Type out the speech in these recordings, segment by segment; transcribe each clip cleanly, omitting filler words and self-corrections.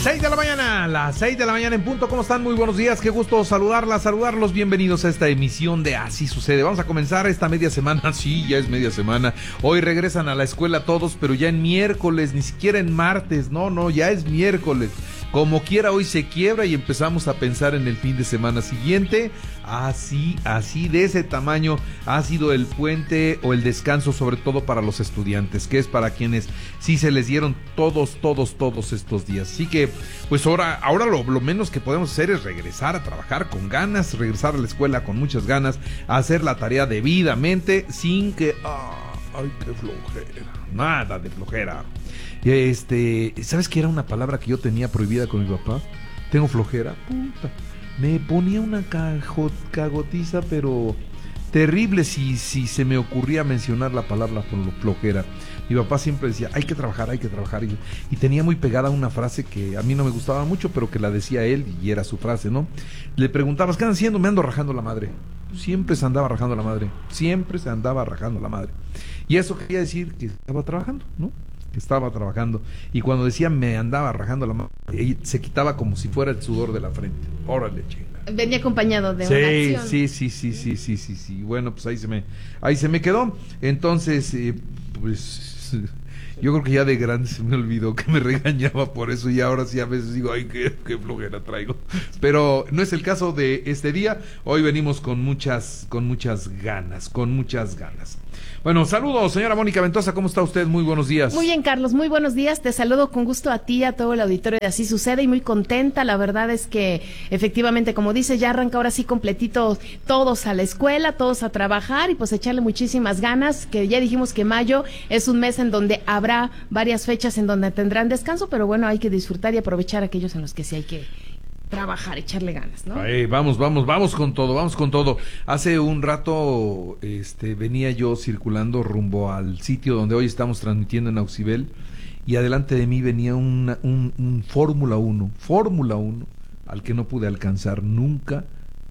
6 de la mañana, las 6 de la mañana en punto. ¿Cómo están? Muy buenos días, qué gusto saludarlos. Bienvenidos a esta emisión de Así Sucede. Vamos a comenzar esta media semana. Sí, ya es media semana. Hoy regresan a la escuela todos, pero ya en miércoles, ni siquiera en martes. No, ya es miércoles. Como quiera, hoy se quiebra y empezamos a pensar en el fin de semana siguiente. Así de ese tamaño ha sido el puente o el descanso, sobre todo para los estudiantes, que es para quienes sí se les dieron todos estos días. Así que, pues ahora lo menos que podemos hacer es regresar a trabajar con ganas, regresar a la escuela con muchas ganas, a hacer la tarea debidamente, sin que... ¡Ay, qué flojera! Nada de flojera. ¿Sabes qué era una palabra que yo tenía prohibida con mi papá? Tengo flojera. Puta. Me ponía una cagotiza, pero terrible si se me ocurría mencionar la palabra flojera. Mi papá siempre decía, hay que trabajar. Y tenía muy pegada una frase que a mí no me gustaba mucho, pero que la decía él y era su frase, ¿no? Le preguntabas, ¿qué andan haciendo? Me ando rajando la madre. Siempre se andaba rajando la madre. Y eso quería decir que estaba trabajando, ¿no? Que estaba trabajando. Y cuando decía me andaba rajando la madre, se quitaba como si fuera el sudor de la frente. Órale, chinga. Venía acompañado de una acción. Sí. Bueno, pues ahí se me quedó. Entonces, pues yo creo que ya de grande se me olvidó que me regañaba por eso, y ahora sí a veces digo, ay, qué flojera traigo. Pero no es el caso de este día. Hoy venimos con muchas ganas. Bueno, saludos, señora Mónica Ventosa, ¿cómo está usted? Muy buenos días. Muy bien, Carlos, muy buenos días. Te saludo con gusto a ti, a todo el auditorio de Así Sucede, y muy contenta. La verdad es que, efectivamente, como dices, ya arranca ahora sí completito, todos a la escuela, todos a trabajar, y pues echarle muchísimas ganas, que ya dijimos que mayo es un mes en donde habrá varias fechas en donde tendrán descanso, pero bueno, hay que disfrutar y aprovechar aquellos en los que sí hay que trabajar, echarle ganas, ¿no? Vamos con todo. Hace un rato venía yo circulando rumbo al sitio donde hoy estamos transmitiendo en Auxibel, y adelante de mí venía un Fórmula 1 al que no pude alcanzar nunca.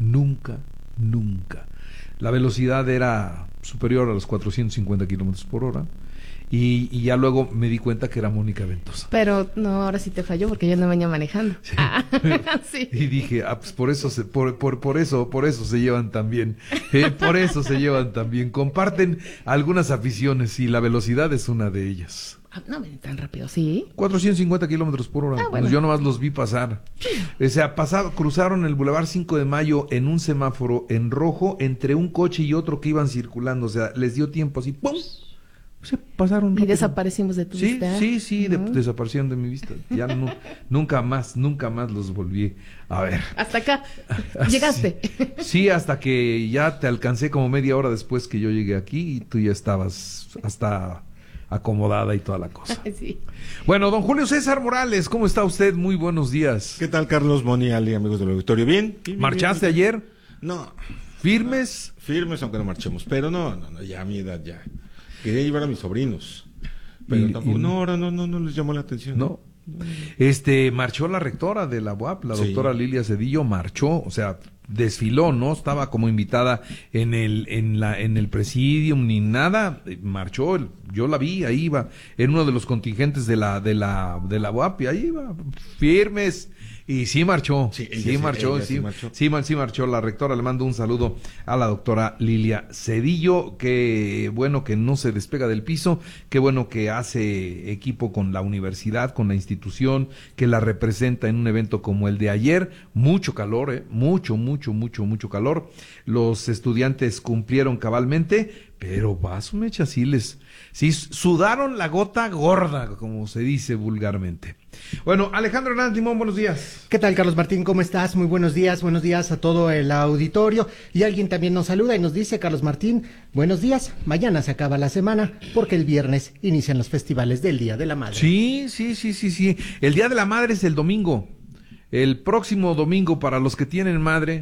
La velocidad era superior a los 450 kilómetros por hora. Y ya luego me di cuenta que era Mónica Ventosa. Pero no, ahora sí te falló porque yo no venía manejando. Sí. Sí. Y dije, pues por eso se llevan tan bien. Por eso se llevan tan bien. Comparten algunas aficiones y la velocidad es una de ellas. No ven tan rápido, ¿sí? 450 kilómetros por hora. Bueno. Pues yo nomás los vi pasar. O sea, cruzaron el Boulevard 5 de Mayo en un semáforo en rojo entre un coche y otro que iban circulando. O sea, les dio tiempo así, ¡pum! Se pasaron rápido. Y desaparecimos de tu vista. Sí, desaparecieron de mi vista. Ya nunca más los volví a ver. Hasta acá llegaste. Sí, hasta que ya te alcancé como media hora después que yo llegué aquí, y tú ya estabas hasta acomodada y toda la cosa. Sí. Bueno, don Julio César Morales, ¿cómo está usted? Muy buenos días. ¿Qué tal, Carlos, Moni, Ali, amigos del auditorio? ¿Bien? ¿Marchaste ayer? No. ¿Firmes? Firmes, aunque no marchemos, pero no, ya a mi edad ya. Quería llevar a mis sobrinos, pero tampoco, no les llamó la atención. No. Marchó la rectora de la UAP, la doctora Lilia Cedillo, marchó, o sea, desfiló, no estaba como invitada en el presidium ni nada, marchó, yo la vi, ahí iba, en uno de los contingentes de la UAP, y ahí iba, firmes. Y sí marchó, sí marchó la rectora. Le mando un saludo a la doctora Lilia Cedillo, que bueno que no se despega del piso, que bueno que hace equipo con la universidad, con la institución, que la representa en un evento como el de ayer. Mucho calor, mucho calor. Los estudiantes cumplieron cabalmente, pero vaso mecha, sí sudaron la gota gorda, como se dice vulgarmente. Bueno, Alejandro Hernández Limón, buenos días. ¿Qué tal, Carlos Martín? ¿Cómo estás? Muy buenos días a todo el auditorio. Y alguien también nos saluda y nos dice, Carlos Martín, buenos días, mañana se acaba la semana porque el viernes inician los festivales del Día de la Madre. Sí. El Día de la Madre es el domingo. El próximo domingo, para los que tienen madre,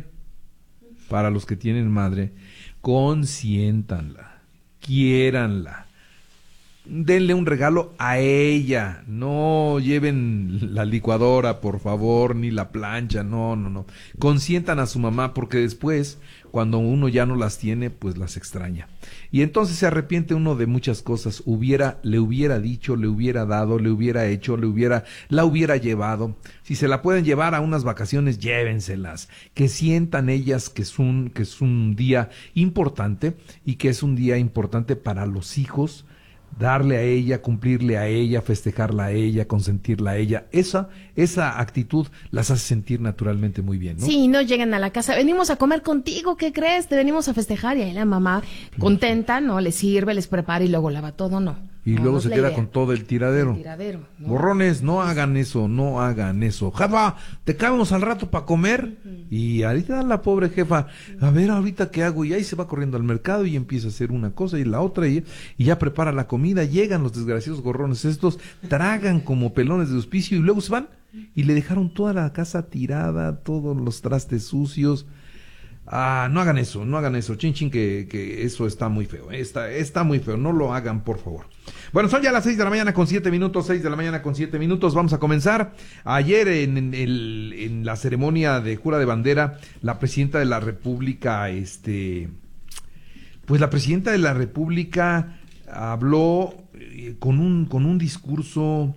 consiéntanla, quiéranla, denle un regalo a ella, no lleven la licuadora, por favor, ni la plancha, no. Consientan a su mamá, porque después, cuando uno ya no las tiene, pues las extraña. Y entonces se arrepiente uno de muchas cosas. Le hubiera dicho, le hubiera dado, le hubiera hecho, la hubiera llevado. Si se la pueden llevar a unas vacaciones, llévenselas. Que sientan ellas que es un día importante, y que es un día importante para los hijos, darle a ella, cumplirle a ella, festejarla a ella, consentirla a ella. Esa actitud las hace sentir naturalmente muy bien, ¿no? Sí, no llegan a la casa, venimos a comer contigo, ¿qué crees? Te venimos a festejar, y ahí la mamá contenta, ¿no? Les sirve, les prepara y luego lava todo, ¿no? Y no, luego no se es la queda idea. con todo el tiradero. ¿No? Borrones, no hagan eso. Jefa, ¿te cabemos al rato para comer? Y ahorita la pobre jefa, a ver ahorita qué hago, y ahí se va corriendo al mercado y empieza a hacer una cosa y la otra, y ya prepara la comida. Llegan los desgraciados gorrones estos, tragan como pelones de hospicio y luego se van y le dejaron toda la casa tirada, todos los trastes sucios. No hagan eso, chin, que eso está muy feo, está muy feo, no lo hagan, por favor. Bueno, son ya las 6 de la mañana con 7 minutos, 6 de la mañana con 7 minutos, vamos a comenzar. Ayer en la ceremonia de jura de bandera, la presidenta de la República, pues la presidenta de la República habló con un discurso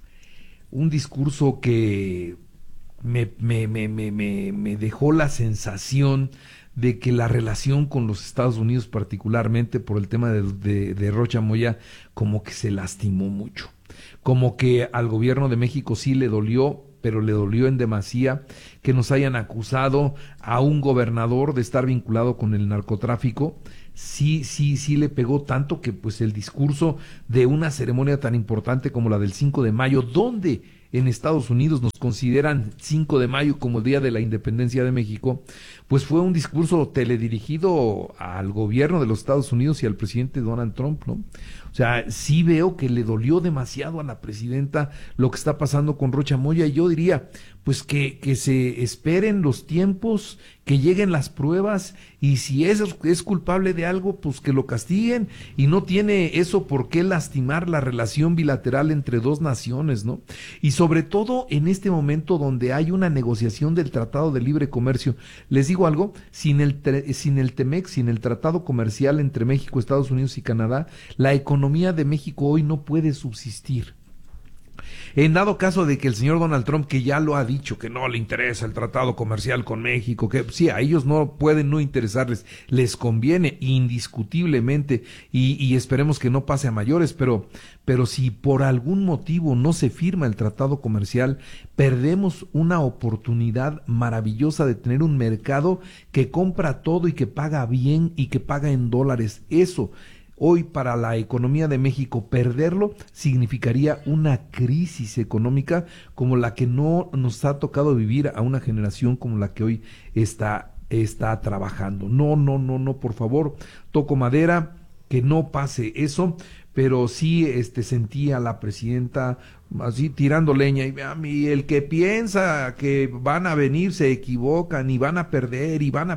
que me dejó la sensación de que la relación con los Estados Unidos, particularmente por el tema de Rocha Moya, como que se lastimó mucho, como que al gobierno de México sí le dolió, pero le dolió en demasía que nos hayan acusado a un gobernador de estar vinculado con el narcotráfico. Sí le pegó tanto que pues el discurso de una ceremonia tan importante como la del 5 de mayo, donde en Estados Unidos nos consideran 5 de mayo como el Día de la Independencia de México, pues fue un discurso teledirigido al gobierno de los Estados Unidos y al presidente Donald Trump, ¿no? O sea, sí veo que le dolió demasiado a la presidenta lo que está pasando con Rocha Moya, y yo diría, pues que se esperen los tiempos, que lleguen las pruebas, y si es culpable de algo, pues que lo castiguen, y no tiene eso por qué lastimar la relación bilateral entre dos naciones, ¿no? Y sobre todo en este momento donde hay una negociación del Tratado de Libre Comercio. Les digo algo, sin el TEMEC, sin el Tratado Comercial entre México, Estados Unidos y Canadá, la economía de México hoy no puede subsistir. En dado caso de que el señor Donald Trump, que ya lo ha dicho, que no le interesa el tratado comercial con México, que sí, a ellos no pueden no interesarles, les conviene indiscutiblemente, y esperemos que no pase a mayores, pero si por algún motivo no se firma el tratado comercial, perdemos una oportunidad maravillosa de tener un mercado que compra todo y que paga bien y que paga en dólares. Eso, hoy para la economía de México, perderlo significaría una crisis económica como la que no nos ha tocado vivir a una generación como la que hoy está trabajando. No, por favor, toco madera, que no pase eso, pero sí sentí a la presidenta así tirando leña, y el que piensa que van a venir se equivocan, y van a perder,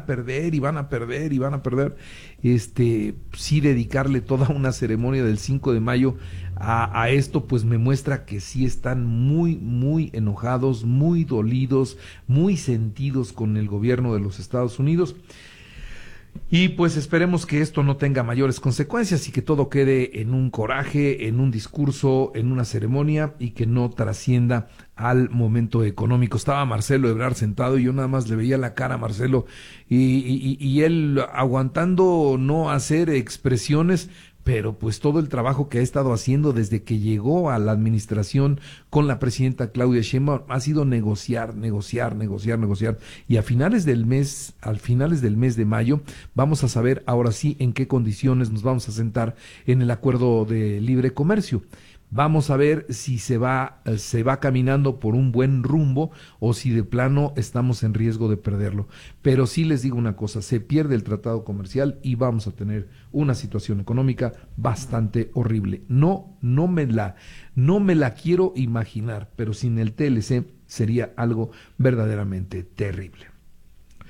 sí dedicarle toda una ceremonia del 5 de mayo a esto, pues me muestra que sí están muy, muy enojados, muy dolidos, muy sentidos con el gobierno de los Estados Unidos. Y pues esperemos que esto no tenga mayores consecuencias y que todo quede en un coraje, en un discurso, en una ceremonia, y que no trascienda al momento económico. Estaba Marcelo Ebrard sentado y yo nada más le veía la cara a Marcelo y él aguantando no hacer expresiones, pero pues todo el trabajo que ha estado haciendo desde que llegó a la administración con la presidenta Claudia Sheinbaum ha sido negociar, y al finales del mes de mayo vamos a saber ahora sí en qué condiciones nos vamos a sentar en el acuerdo de libre comercio. Vamos a ver si se va caminando por un buen rumbo o si de plano estamos en riesgo de perderlo. Pero sí les digo una cosa, se pierde el tratado comercial y vamos a tener una situación económica bastante horrible. No me la quiero imaginar, pero sin el TLC sería algo verdaderamente terrible.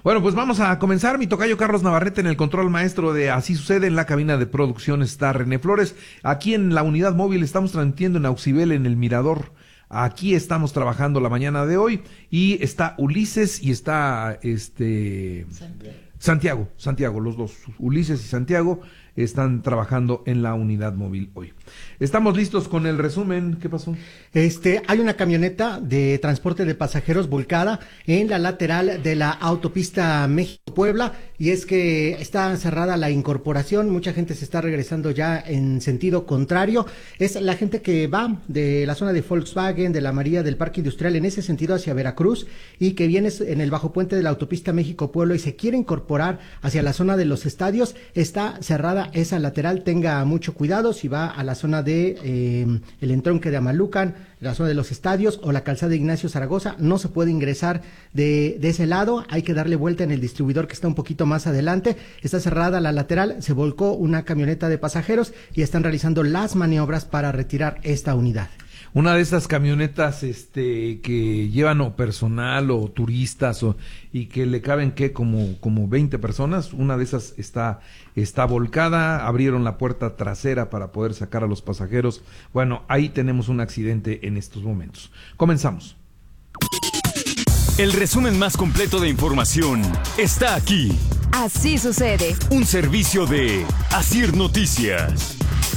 Bueno, pues vamos a comenzar. Mi tocayo Carlos Navarrete en el control maestro de Así Sucede. En la cabina de producción está René Flores. Aquí en la unidad móvil estamos transmitiendo en Auxibel, en el Mirador. Aquí estamos trabajando la mañana de hoy. Y está Ulises y está Santiago, los dos, Ulises y Santiago, están trabajando en la unidad móvil hoy. Estamos listos con el resumen. ¿Qué pasó? Hay una camioneta de transporte de pasajeros volcada en la lateral de la autopista México-Puebla, y es que está cerrada la incorporación. Mucha gente se está regresando ya en sentido contrario. Es la gente que va de la zona de Volkswagen, de la María, del Parque Industrial, en ese sentido hacia Veracruz, y que viene en el bajo puente de la autopista México-Puebla y se quiere incorporar hacia la zona de los estadios. Está cerrada esa lateral. Tenga mucho cuidado si va a la zona de el entronque de Amalucan, la zona de los estadios o la calzada de Ignacio Zaragoza. No se puede ingresar de ese lado, hay que darle vuelta en el distribuidor que está un poquito más adelante. Está cerrada la lateral, se volcó una camioneta de pasajeros y están realizando las maniobras para retirar esta unidad. Una de esas camionetas que llevan o personal o turistas y que le caben como 20 personas, una de esas está volcada. Abrieron la puerta trasera para poder sacar a los pasajeros. Bueno, ahí tenemos un accidente en estos momentos. Comenzamos. El resumen más completo de información está aquí. Así sucede. Un servicio de Asir Noticias.